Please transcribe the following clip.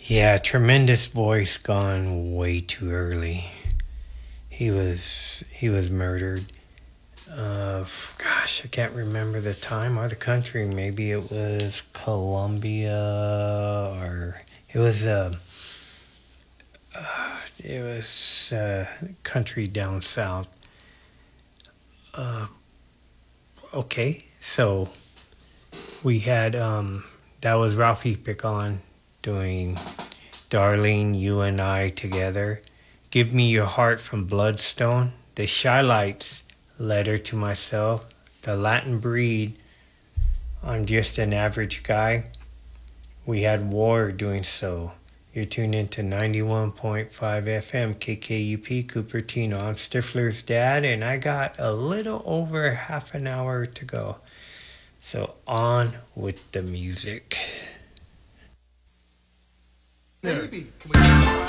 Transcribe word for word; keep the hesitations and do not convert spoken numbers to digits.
Yeah, tremendous voice gone way too early. He was he was murdered. Uh, gosh, I can't remember the time or the country. Maybe it was Colombia or it was uh, it was a country down south. Uh, okay, so we had um, that was Ralphie Picon doing "Darling, You and I Together." "Give Me Your Heart" from Bloodstone. The Shylights, "Letter to Myself." The Latin Breed, "I'm Just an Average Guy." We had War doing "So." You're tuned into ninety-one point five F M K K U P Cupertino. I'm Stifler's dad, and I got a little over half an hour to go. So on with the music. Baby, can we